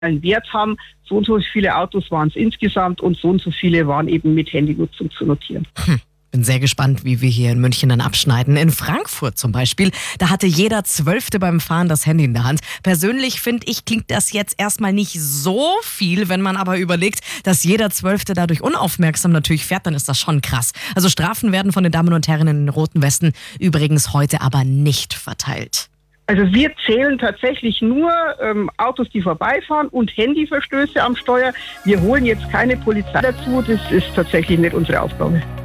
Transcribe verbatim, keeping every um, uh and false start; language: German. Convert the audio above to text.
einen Wert haben. So und so viele Autos waren es insgesamt und so und so viele waren eben mit Handynutzung zu notieren. Hm. Bin sehr gespannt, wie wir hier in München dann abschneiden. In Frankfurt zum Beispiel, da hatte jeder Zwölfte beim Fahren das Handy in der Hand. Persönlich finde ich, klingt das jetzt erstmal nicht so viel. Wenn man aber überlegt, dass jeder Zwölfte dadurch unaufmerksam natürlich fährt, dann ist das schon krass. Also Strafen werden von den Damen und Herren in den roten Westen übrigens heute aber nicht verteilt. Also wir zählen tatsächlich nur ähm, Autos, die vorbeifahren und Handyverstöße am Steuer. Wir holen jetzt keine Polizei dazu. Das ist tatsächlich nicht unsere Aufgabe.